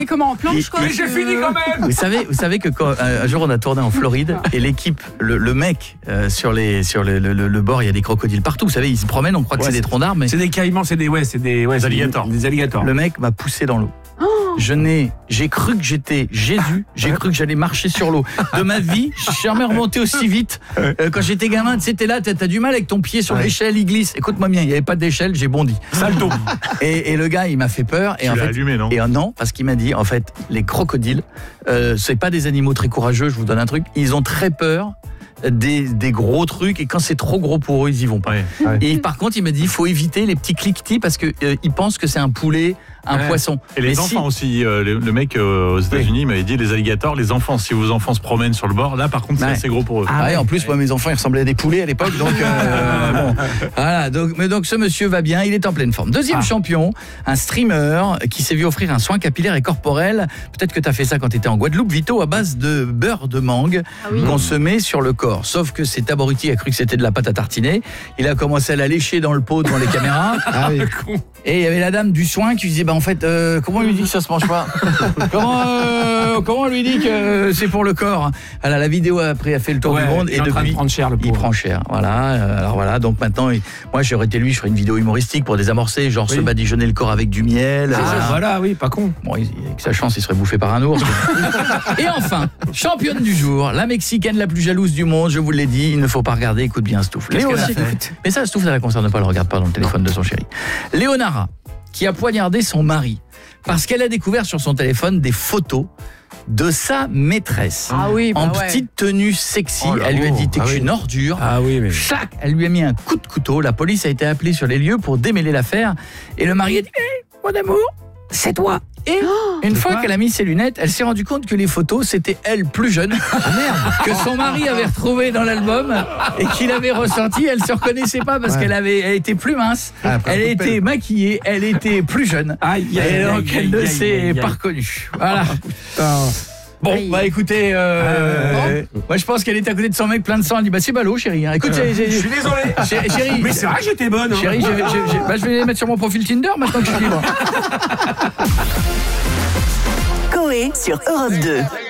Et comment en planche quoi? Mais j'ai fini quand même. Vous savez que quand un jour on a tourné en Floride et l'équipe, le mec sur le bord, il y a des crocodiles partout. Vous savez, ils se promènent, on croit que c'est des troncs d'arbres, mais c'est des caïmans, c'est des alligators. Des alligators. le mec m'a poussé dans l'eau. J'ai cru que j'étais Jésus, j'ai cru que j'allais marcher sur l'eau. De ma vie, je suis jamais remonté aussi vite. Quand j'étais gamin, tu sais, t'es là, t'as du mal avec ton pied sur l'échelle, il glisse. Écoute-moi bien, il n'y avait pas d'échelle, j'ai bondi. Salto. Et le gars, il m'a fait peur. Et Tu en l'as fait, allumé, non? non, parce qu'il m'a dit, en fait, les crocodiles, c'est pas des animaux très courageux, je vous donne un truc, ils ont très peur des gros trucs, et quand c'est trop gros pour eux, ils y vont pas. Ouais. Et par contre, il m'a dit, il faut éviter les petits cliquetis parce que ils pensent que c'est un poulet, un poisson. Et les enfants aussi, le mec aux États-Unis m'avait dit, les alligators, les enfants, si vos enfants se promènent sur le bord, là par contre c'est assez gros pour eux. En plus, moi mes enfants ils ressemblaient à des poulets à l'époque, donc bon. Voilà, donc ce monsieur va bien, il est en pleine forme. Deuxième champion, un streamer qui s'est vu offrir un soin capillaire et corporel. Peut-être que tu as fait ça quand tu étais en Guadeloupe, Vito, à base de beurre de mangue qu'on se met sur le corps. Sauf que cet abruti a cru que c'était de la pâte à tartiner. Il a commencé à la lécher dans le pot devant les caméras. Et il y avait la dame du soin qui lui disait, en fait, comment on lui dit que ça se mange pas? Comment on lui dit que c'est pour le corps? Alors la vidéo après a fait le tour du monde, et depuis prendre cher, le il prend cher. Voilà. Alors voilà, donc maintenant, moi j'aurais été lui, je ferais une vidéo humoristique pour désamorcer, genre se badigeonner le corps avec du miel. Voilà, oui, pas con. Bon, avec sa chance, il serait bouffé par un ours. Et enfin, championne du jour, la Mexicaine la plus jalouse du monde, je vous l'ai dit, il ne faut pas regarder, écoute bien Stouff. Mais ça, Stouff, ça la concerne pas, elle regarde pas dans le téléphone de son chéri. Léonara, qui a poignardé son mari parce qu'elle a découvert sur son téléphone des photos de sa maîtresse en petite tenue sexy. Elle lui a dit, t'es qu'une ordure. Chac, elle lui a mis un coup de couteau. La police a été appelée sur les lieux pour démêler l'affaire, et le mari a dit, mon amour, c'est toi. Et une fois qu'elle a mis ses lunettes, elle s'est rendue compte que les photos, c'était elle plus jeune, que son mari avait retrouvé dans l'album et qu'il avait ressorti. Elle se reconnaissait pas parce qu'elle était plus mince, elle était maquillée, elle était plus jeune. Et donc elle ne s'est pas reconnue. Voilà. Bon, écoutez, moi je pense qu'elle était à côté de son mec plein de sang. Elle dit, c'est ballot, chérie. Écoute, je suis désolé. Chérie, mais c'est vrai que j'étais bonne. Chérie, je vais les mettre sur mon profil Tinder maintenant que je suis libre. Coé sur Europe 2.